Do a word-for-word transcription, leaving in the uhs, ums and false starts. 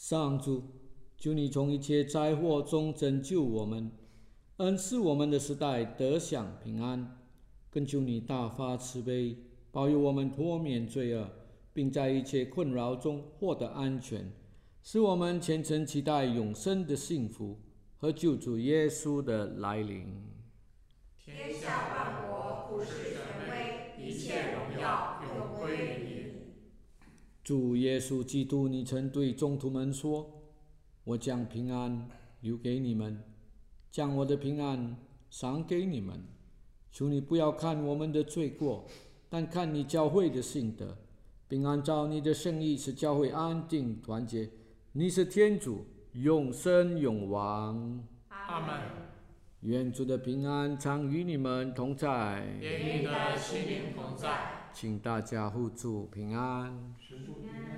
上主，求你从一切灾祸中拯救我们，恩赐我们的时代得享平安。更求你大发慈悲，保佑我们脱免罪恶，并在一切困扰中获得安全，使我们虔诚期待永生的幸福和救主耶稣的来临。 天下万国普世权威，一切荣耀永归于你。 主耶稣基督，你曾对宗徒们说：“我将平安留给你们，将我的平安赏给你们。求你不要看我们的罪过，但看你教会的信德，并按照你的圣意使教会安定团结。你是天主，永生永王。 阿们。 愿主的平安常与你们同在， 也与你的心灵同在。 请大家互助平安。